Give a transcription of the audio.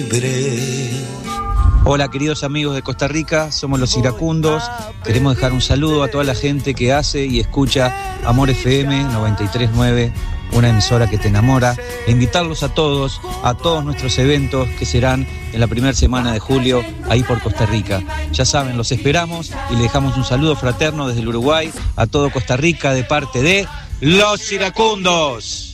Hola queridos amigos de Costa Rica, somos los iracundos. Queremos dejar un saludo a toda la gente que hace y escucha Amor FM 93.9, una emisora que te enamora, e invitarlos a todos nuestros eventos que serán en la primera semana de julio ahí por Costa Rica. Ya saben, los esperamos y le dejamos un saludo fraterno desde el Uruguay a todo Costa Rica de parte de los iracundos.